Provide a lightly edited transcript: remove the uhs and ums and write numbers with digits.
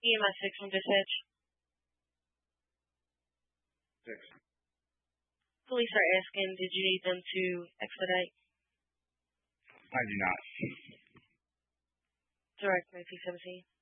EMS 6 from dispatch. 6. Police are asking, did you need them to expedite? I do not. Direct 1917.